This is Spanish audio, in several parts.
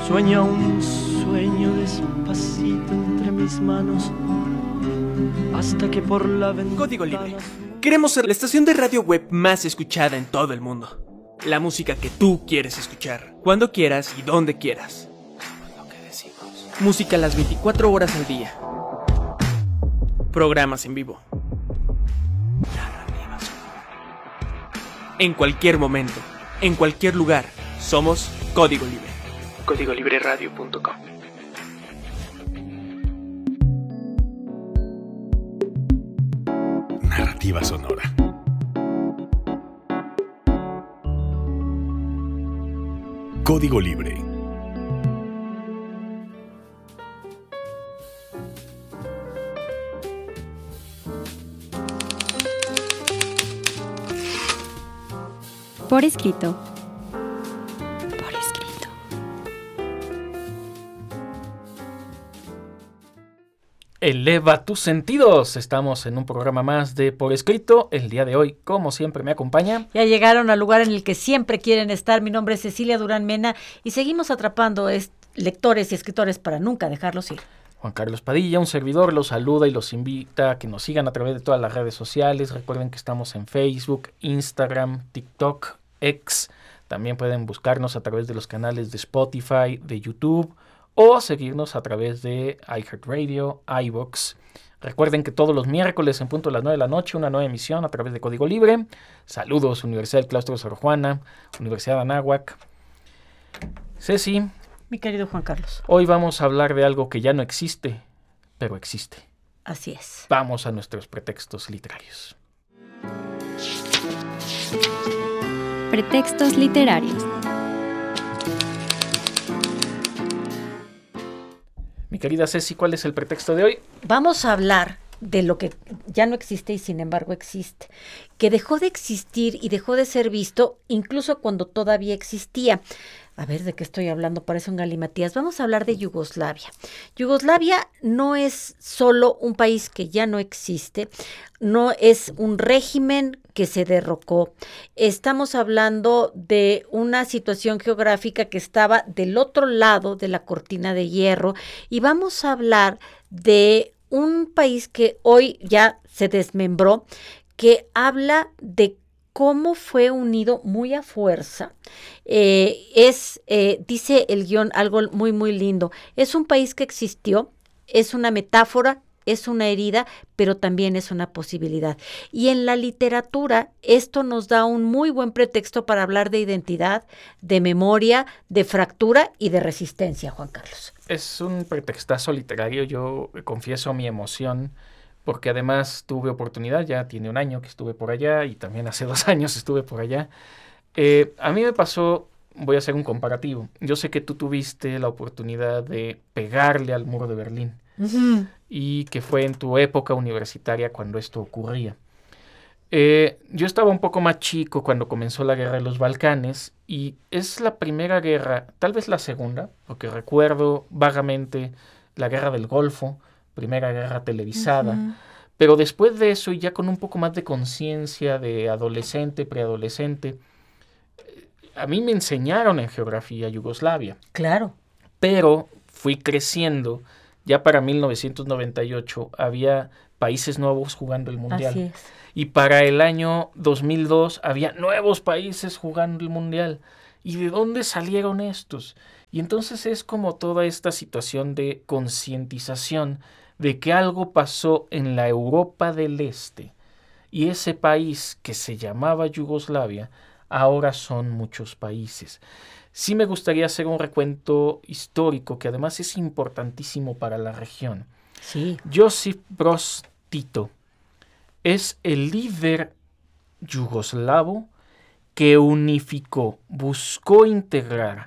Sueña un sueño despacito entre mis manos, hasta que por la ventana... Código Libre. Queremos ser la estación de radio web más escuchada en todo el mundo. La música que tú quieres escuchar, cuando quieras y donde quieras. Lo que decimos. Música las 24 horas al día. Programas en vivo. Narrativa sonora. En cualquier momento, en cualquier lugar, somos Código Libre. CódigoLibreRadio.com. Narrativa sonora. Código Libre. Por escrito. Eleva tus sentidos. Estamos en un programa más de Por Escrito. El día de hoy, como siempre, me acompaña. Ya llegaron al lugar en el que siempre quieren estar. Mi nombre es Cecilia Durán Mena y seguimos atrapando lectores y escritores para nunca dejarlos ir. Juan Carlos Padilla, un servidor, los saluda y los invita a que nos sigan a través de todas las redes sociales. Recuerden que estamos en Facebook, Instagram, TikTok, X. También pueden buscarnos a través de los canales de Spotify, de YouTube, o seguirnos a través de iHeartRadio, iVoox. Recuerden que todos los miércoles en punto de las 9 de la noche, una nueva emisión a través de Código Libre. Saludos, Universidad del Claustro de Sor Juana, Universidad de Anáhuac. Ceci. Mi querido Juan Carlos. Hoy vamos a hablar de algo que ya no existe, pero existe. Así es. Vamos a nuestros pretextos literarios. Pretextos literarios. Mi querida Ceci, ¿cuál es el pretexto de hoy? Vamos a hablar de lo que ya no existe y sin embargo existe, que dejó de existir y dejó de ser visto incluso cuando todavía existía. A ver, ¿de qué estoy hablando? Parece un galimatías. Vamos a hablar de Yugoslavia. Yugoslavia no es solo un país que ya no existe, no es un régimen que se derrocó. Estamos hablando de una situación geográfica que estaba del otro lado de la cortina de hierro y vamos a hablar de un país que hoy ya se desmembró, que habla de cómo fue unido muy a fuerza. Dice el guión algo muy, muy lindo. Es un país que existió, es una metáfora, es una herida, pero también es una posibilidad. Y en la literatura esto nos da un muy buen pretexto para hablar de identidad, de memoria, de fractura y de resistencia, Juan Carlos. Es un pretextazo literario, yo confieso mi emoción, porque además tuve oportunidad, ya tiene un año que estuve por allá y también hace 2 años estuve por allá. A mí me pasó, voy a hacer un comparativo, yo sé que tú tuviste la oportunidad de pegarle al muro de Berlín. Uh-huh. Y que fue en tu época universitaria cuando esto ocurría. Yo estaba un poco más chico cuando comenzó la guerra de los Balcanes y es la primera guerra, tal vez la segunda, porque recuerdo vagamente la guerra del Golfo, primera guerra televisada, uh-huh. Pero después de eso y ya con un poco más de conciencia de adolescente, preadolescente, a mí me enseñaron en geografía Yugoslavia. Claro. Pero fui creciendo. Ya para 1998 había países nuevos jugando el Mundial. Así es. Y para el año 2002 había nuevos países jugando el Mundial. ¿Y de dónde salieron estos? Y entonces es como toda esta situación de concientización de que algo pasó en la Europa del Este. Y ese país que se llamaba Yugoslavia, ahora son muchos países. Sí me gustaría hacer un recuento histórico que además es importantísimo para la región. Sí. Josip Broz Tito es el líder yugoslavo que unificó, buscó integrar,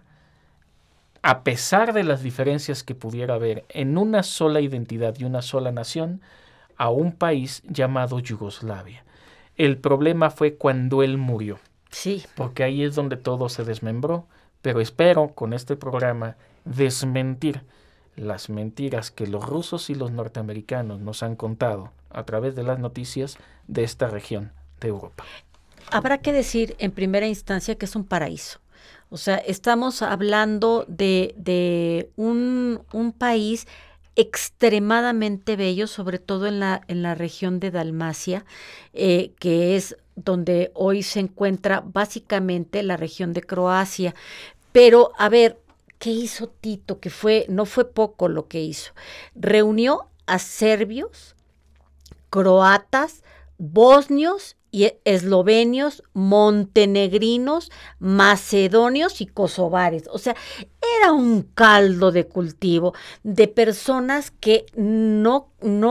a pesar de las diferencias que pudiera haber, en una sola identidad y una sola nación, a un país llamado Yugoslavia. El problema fue cuando él murió. Sí. Porque ahí es donde todo se desmembró. Pero espero con este programa desmentir las mentiras que los rusos y los norteamericanos nos han contado a través de las noticias de esta región de Europa. Habrá que decir en primera instancia que es un paraíso. O sea, estamos hablando de un país extremadamente bello, sobre todo en la región de Dalmacia, que es donde hoy se encuentra básicamente la región de Croacia. Pero, a ver, ¿qué hizo Tito? No fue poco lo que hizo. Reunió a serbios, croatas, bosnios y eslovenios, montenegrinos, macedonios y kosovares. O sea, era un caldo de cultivo de personas que no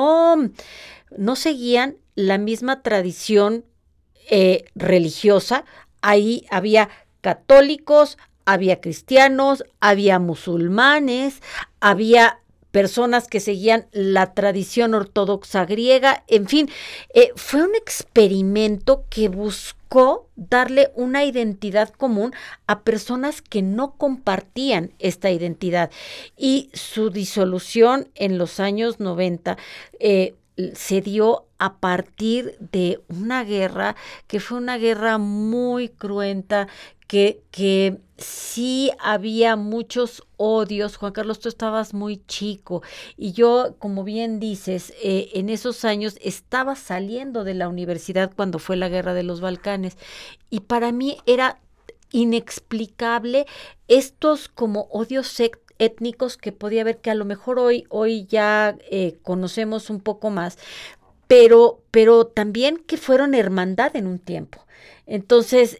seguían la misma tradición religiosa. Ahí había católicos, había cristianos, había musulmanes, había personas que seguían la tradición ortodoxa griega, en fin, fue un experimento que buscó darle una identidad común a personas que no compartían esta identidad. Y su disolución en los años 90 se dio a partir de una guerra que fue una guerra muy cruenta, que sí había muchos odios. Juan Carlos, tú estabas muy chico y yo, como bien dices, en esos años estaba saliendo de la universidad cuando fue la guerra de los Balcanes y para mí era inexplicable estos como odios étnicos que podía haber, que a lo mejor hoy ya conocemos un poco más, pero también que fueron hermandad en un tiempo. Entonces,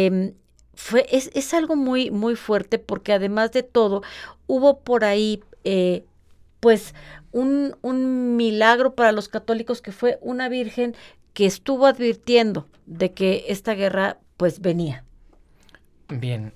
es algo muy, muy fuerte porque además de todo, hubo por ahí, pues, un milagro para los católicos que fue una virgen que estuvo advirtiendo de que esta guerra, pues, venía. Bien,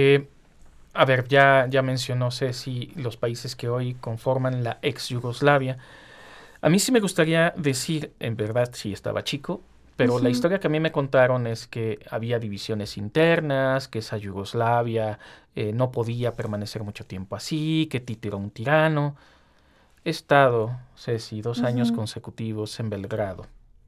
a ver, ya mencionó Ceci los países que hoy conforman la ex Yugoslavia. A mí sí me gustaría decir, en verdad, sí estaba chico, pero la historia que a mí me contaron es que había divisiones internas, que esa Yugoslavia no podía permanecer mucho tiempo así, que Tito era un tirano. He estado, Ceci, 2 años consecutivos en Belgrado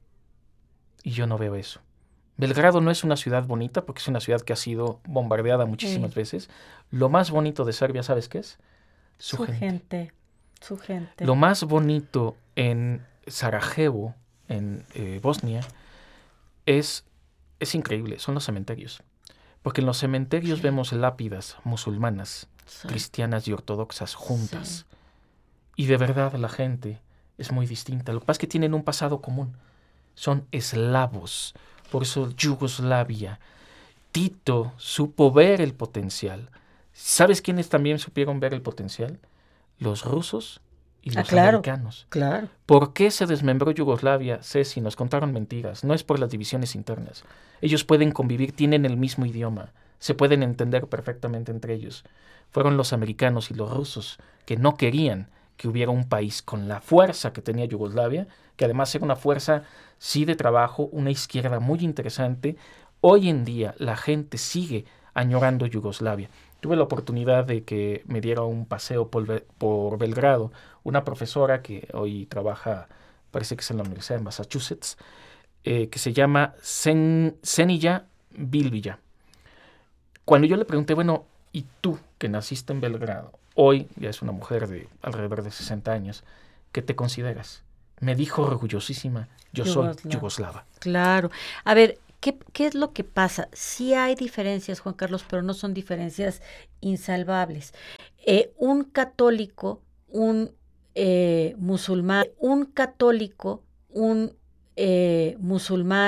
y yo no veo eso. Belgrado no es una ciudad bonita porque es una ciudad que ha sido bombardeada muchísimas veces. Lo más bonito de Serbia, ¿sabes qué es? Su gente. Su gente. Lo más bonito en Sarajevo, en Bosnia, es increíble, son los cementerios. Porque en los cementerios vemos lápidas musulmanas, cristianas y ortodoxas juntas. Y de verdad la gente es muy distinta. Lo que pasa es que tienen un pasado común. Son eslavos. Por eso Yugoslavia. Tito supo ver el potencial. ¿Sabes quiénes también supieron ver el potencial? Los rusos y los americanos. Claro. ¿Por qué se desmembró Yugoslavia? Ceci, nos contaron mentiras. No es por las divisiones internas. Ellos pueden convivir, tienen el mismo idioma. Se pueden entender perfectamente entre ellos. Fueron los americanos y los rusos que no querían que hubiera un país con la fuerza que tenía Yugoslavia, que además era una fuerza, sí, de trabajo, una izquierda muy interesante. Hoy en día la gente sigue añorando Yugoslavia. Tuve la oportunidad de que me diera un paseo por Belgrado, una profesora que hoy trabaja, parece que es en la Universidad de Massachusetts, que se llama Senija Bilbija. Cuando yo le pregunté, bueno, ¿y tú que naciste en Belgrado? Hoy ya es una mujer de alrededor de 60 años. ¿Qué te consideras? Me dijo orgullosísima, yo soy yugoslava. Claro. A ver, ¿qué es lo que pasa? Sí hay diferencias, Juan Carlos, pero no son diferencias insalvables. Un católico, un musulmán,